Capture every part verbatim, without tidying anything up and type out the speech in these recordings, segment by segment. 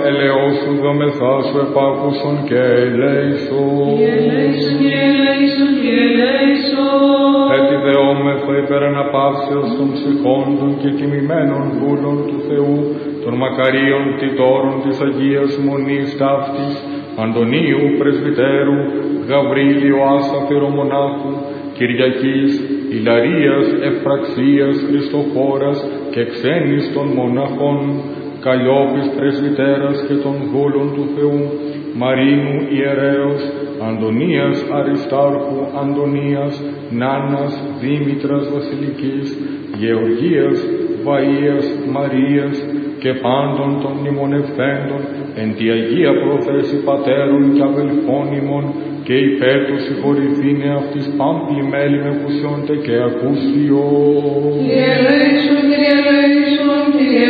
ελεώσου δομεθά σου επάκουσον και ελέησον. Και ελέησον, και ελέησον, και ελέησον. Έτσι δεόμεθα υπέρ αναπαύσεως των ψυχών των και τιμημένων δούλων του Θεού, των μακαρίων τιτώρων της Αγίας Μονής ταύτης, Αντωνίου Πρεσβυτέρου, Γαβρίλιο Άσαφηρο Μονάχου, Κυριακής, Ιλαρίας Ευπραξίας Χριστοφόρας και ξένης των μοναχών, Καλλιόπης Πρεσβυτέρας και των δούλων του Θεού, Μαρίνου Ιερέως, Αντωνίας Αριστάρχου, Αντωνίας, Νάνας Δήμητρας Βασιλικής, Γεωργίας Βαΐας Μαρίας και πάντων των μνημονευθέντων εν τη Αγία Προθέση πατέρων και αδελφών ημών, και υπέρ του συγχωρηθήνε αυτής πάμπλη μέλη με κουσιόντε και ακούσιο. Κύριε ελέησον, Κύριε ελέησον, Κύριε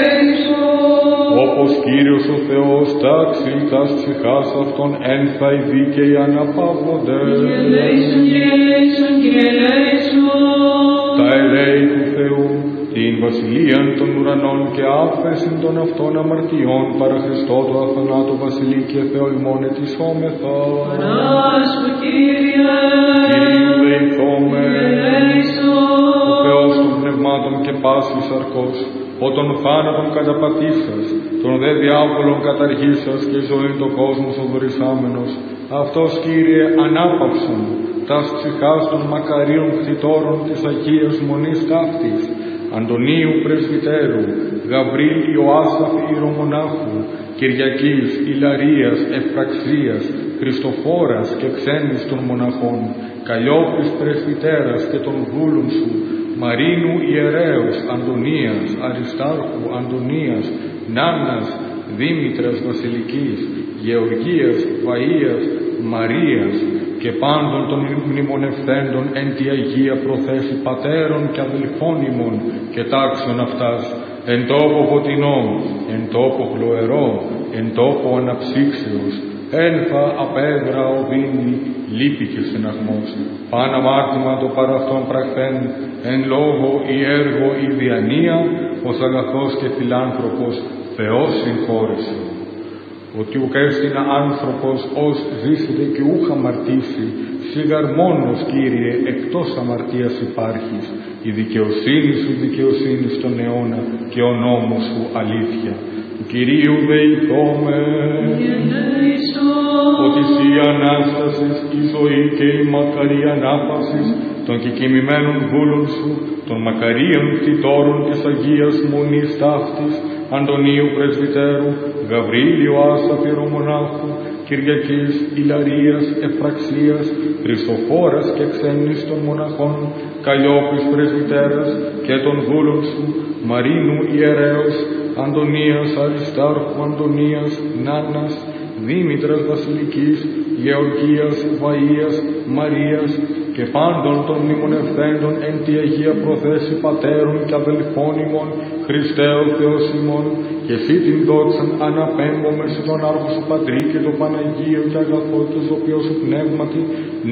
ελέησον. Όπως Κύριος ο Θεός τάξει τας ψυχάς αυτών ένθα οι δίκαιοι αναπαύονται. Κύριε ελέησον, Κύριε ελέησον, Κύριε ελέησον. Τα ελέη του Θεού, την βασιλείαν των ουρανών και άφεσιν των αυτών αμαρτιών παρά Χριστό του αθανάτου βασιλεί και Θεό ημών ετισόμεθα. Παράσου, Κύριε. Κύριου δεηθώμε. Ελέησον. Ο Θεός των πνευμάτων και πάσης αρκός, ο των θάνατων καταπατήσας, των δε διάβολων καταργήσας και ζωή το κόσμος ο δωρησάμενος, αυτός Κύριε ανάπαυσον τας ψυχάς των μακαρίων κτητόρων της Αγίας Μονής ταύτης, Αντωνίου Πρεσβυτέρου, Γαβρίλιο Άσαφη Ιερομονάχου, Κυριακής, Ιλαρίας, Ευπραξίας, Χριστοφόρας και ξένης των μοναχών, Καλλιόπης Πρεσβυτέρας και των δούλων σου, Μαρίνου Ιερέως, Αντωνίας, Αριστάρχου, Αντωνίας, Νάνας, Δήμητρας Βασιλικής, Γεωργίας, Βαΐας, Μαρίας και πάντων των μνημονευθέντων εν τη Αγία Προθέση πατέρων και αδελφών ημών και τάξεων αυτάς, εν τόπο φωτεινό, εν τόπο χλωερό, εν τόπο αναψύξεως, ένθα απέδρα οδύνη, λύπη και συναγμός, παν αμάρτημα το παραυτόν πραχθέν, εν λόγω ή έργο ή διανία, ως αγαθός και φιλάνθρωπος Θεός συγχώρησε. Ότι ουκ έστεινα άνθρωπος ως ζήσεται και ούχ αμαρτήσει, σιγαρ μόνος, Κύριε, εκτός αμαρτίας υπάρχεις, η δικαιοσύνη σου δικαιοσύνη στον αιώνα και ο νόμος σου αλήθεια. Του Κυρίου δεηθώμε, ότι η Ανάστασης, η ζωή και η μακαρή ανάπαυσης των κεκοιμημένων δούλων σου, των μακαρίων κτητόρων της Αγίας Μονής ταύτης, Αντωνίου Πρεσβυτέρου, Γαβρίλιο Άσαφηρο Μονάχου, Κυριακής, Ιλαρίας, Ευπραξίας, Χριστοφόρας και ξένης των μοναχών, Καλλιόπης Πρεσβυτέρας και των δούλων σου, Μαρίνου Ιερέως, Αντωνίας Αριστάρχου, Αντωνίας, Νάνας, Δήμητρας Βασιλικής, Γεωργίας, Βαΐας, Μαρίας και πάντων των μνημονευθέντων εν τη Αγία Προθέση πατέρων και αδελφών ημών, Χριστέ ο Θεός ημών, και εσύ την δόξαν αναπέμπομαι σε τον άργο σου Πατρί και το Παναγίο και αγαθό και ζωπιό σου πνεύματι,